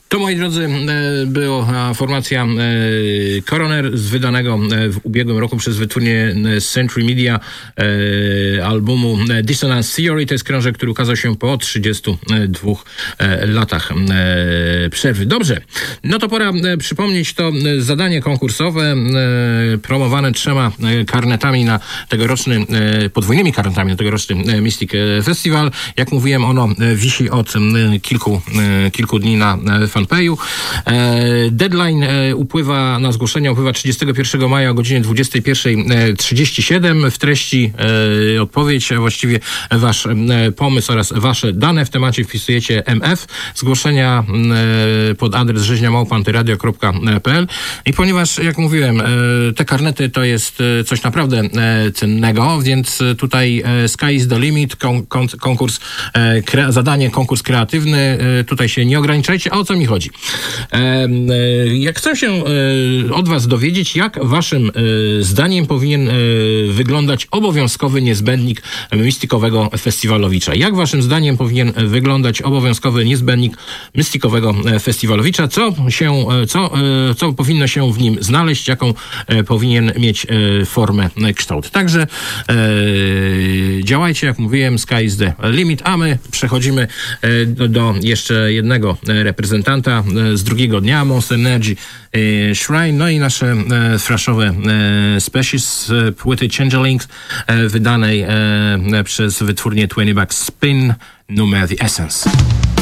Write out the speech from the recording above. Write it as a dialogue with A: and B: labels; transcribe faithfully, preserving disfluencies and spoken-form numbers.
A: To, moi drodzy, była formacja Coroner z wydanego w ubiegłym roku przez wytwórnię Century Media albumu Dissonance Theory. To jest krążek, który ukazał się po trzydziestu dwóch latach przerwy. Dobrze, no to pora przypomnieć to zadanie konkursowe promowane trzema karnetami na tegoroczny, podwójnymi karnetami na tegoroczny Mystic Festival. Jak mówiłem, ono wisi od kilku, kilku dni na fanpage'u. Deadline upływa, na zgłoszenie upływa trzydziestego pierwszego maja o godzinie dwudziestej pierwszej trzydzieści siedem. W treści odpowiedź, a właściwie wasz pomysł oraz wasze dane w temacie wpisujecie M F. Zgłoszenia pod adres rzeźnia małpa antyradio kropka p l. I ponieważ, jak mówiłem, te karnety to jest coś naprawdę cennego, więc tutaj sky is the limit, kon- kon- konkurs, kre- zadanie, konkurs kreatywny. Tutaj się nie ograniczajcie. A o co mi chodzi? Jak chcę się od was dowiedzieć, jak waszym zdaniem powinien wyglądać obowiązkowy niezbędnik Mystikowego Festiwalowicza? Jak waszym zdaniem powinien wyglądać obowiązkowy niezbędnik Mystikowego Festiwalowicza? Co się, co, co powinno się w nim znaleźć? Jaką powinien mieć formę, kształt? Także działajcie, jak mówiłem, sky is the limit, a my przechodzimy do, do jeszcze jednego reprezentanta z drugiego dnia, Monster Energy Shrine, no i nasze thrashowe species z płyty Changelings wydanej przez wytwórnię dwadzieścia Bucks Spin, numer The Essence.